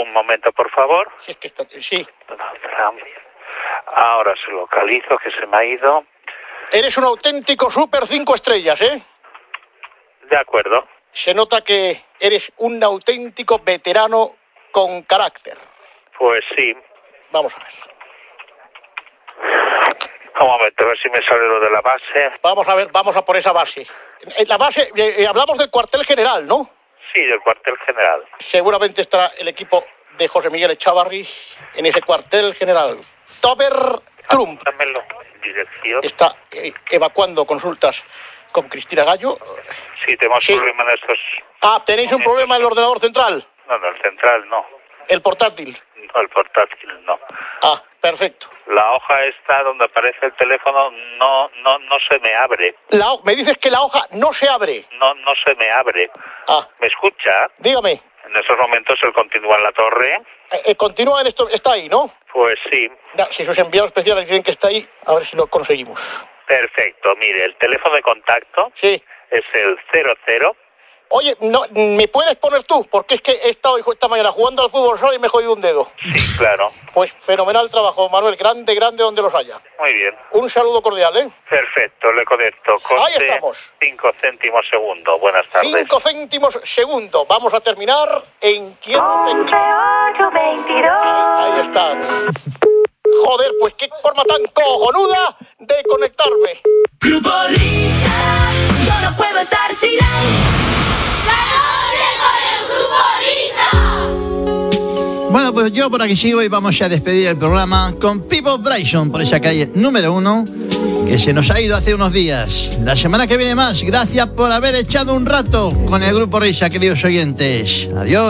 Un momento, por favor. Si es que está... Sí. Ahora se localizo, que se me ha ido. Eres un auténtico super 5 estrellas, ¿eh? De acuerdo. Se nota que eres un auténtico veterano con carácter. Pues sí. Vamos a ver. Un momento, a ver si me sale lo de la base. Vamos a ver, vamos a por esa base. En la base, hablamos del cuartel general, ¿no? Sí, del cuartel general. Seguramente estará el equipo de José Miguel Echavarri en ese cuartel general. Tober Trump. Dámelo. Dirección. Está evacuando consultas con Cristina Gallo. Sí, tenemos problema en estos... Ah, ¿tenéis un problema en el ordenador central? No, el central no. ¿El portátil? No, el portátil no. Ah, perfecto. La hoja esta donde aparece el teléfono no se me abre. Me dices que la hoja no se abre. No se me abre. Ah. ¿Me escucha? Dígame. En estos momentos él continúa en la torre. Continúa en esto, está ahí, ¿no? Pues sí. Si sus enviados especiales dicen que está ahí, a ver si lo conseguimos. Perfecto. Mire, el teléfono de contacto sí. Es el 00. Oye, no, ¿me puedes poner tú? Porque es que he estado esta mañana jugando al fútbol solo y me he jodido un dedo. Sí, claro. Pues fenomenal trabajo, Manuel. Grande donde los haya. Muy bien. Un saludo cordial, ¿eh? Perfecto, le conecto. Ahí estamos. 5 céntimos segundo. Buenas tardes. 5 céntimos segundo. Vamos a terminar en Quiero Técnico. Ahí está. Joder, pues qué forma tan cojonuda de conectarme. Grupo Risa, yo no puedo estar sin él. La noche con el Grupo Risa. Bueno, pues yo por aquí sigo y vamos a despedir el programa con People Bryson por esa calle número 1 que se nos ha ido hace unos días. La semana que viene más. Gracias por haber echado un rato con el Grupo Risa, queridos oyentes. Adiós.